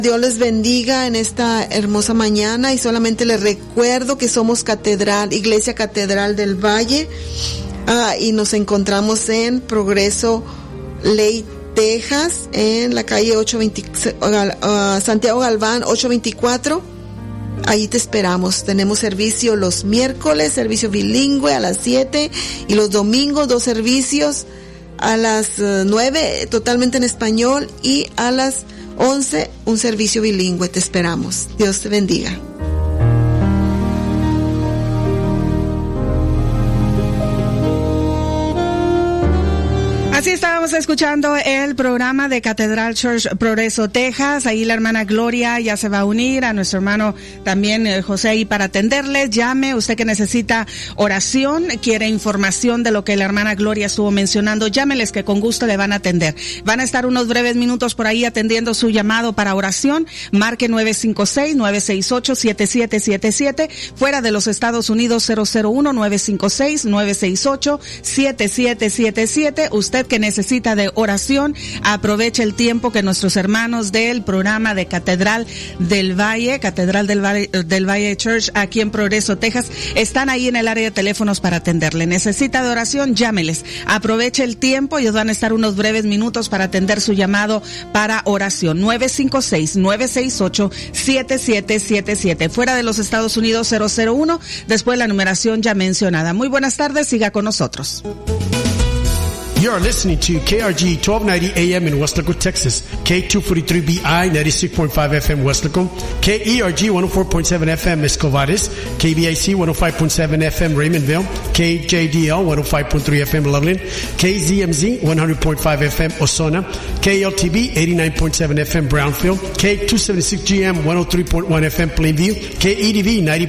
Dios les bendiga en esta hermosa mañana y solamente les recuerdo que somos Iglesia Catedral del Valle y nos encontramos en Progreso Ley, Texas, en la calle Santiago Galván 824. Ahí te esperamos. Tenemos servicio los miércoles, servicio bilingüe a las 7 y los domingos 2 servicios a las 9 totalmente en español y a las 11, un servicio bilingüe. Te esperamos. Dios te bendiga. Así estábamos escuchando el programa de Catedral Church Progreso, Texas. Ahí la hermana Gloria ya se va a unir, a nuestro hermano también José ahí para atenderles. Llame, usted que necesita oración, quiere información de lo que la hermana Gloria estuvo mencionando, llámeles que con gusto le van a atender. Van a estar unos breves minutos por ahí atendiendo su llamado para oración. Marque 956-968-7777. Fuera de los Estados Unidos 001-956-968-7777. Usted que necesita de oración, aproveche el tiempo que nuestros hermanos del programa de Catedral del Valle Church aquí en Progreso, Texas, están ahí en el área de teléfonos para atenderle. Necesita de oración, llámeles. Aproveche el tiempo, ellos van a estar unos breves minutos para atender su llamado para oración. 956-968-7777. Fuera de los Estados Unidos 001, después la numeración ya mencionada. Muy buenas tardes, siga con nosotros. You are listening to KRG 1290 AM in Weslaco, Texas, K243BI 96.5 FM Weslaco, KERG 104.7 FM Escovares, KBIC 105.7 FM Raymondville, KJDL 105.3 FM Loveland, KZMZ 100.5 FM Osona, KLTB 89.7 FM Brownfield, K276GM 103.1 FM Plainview, KEDV 90.9